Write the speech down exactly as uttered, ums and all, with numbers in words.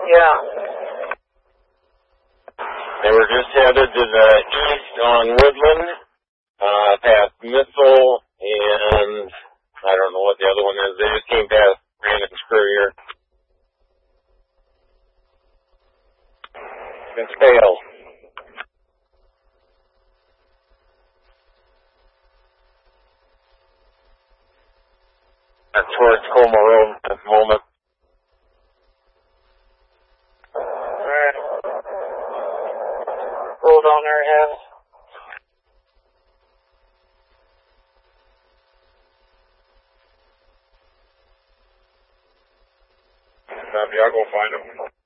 Yeah. They were just headed to the east on Woodland, uh, past Missile, and I don't know what the other one is. They just came past Brandon Spurrier. It's fail. That's towards Colma Road at the moment. Alright. Roll down there ahead. Copy, I'll go find them.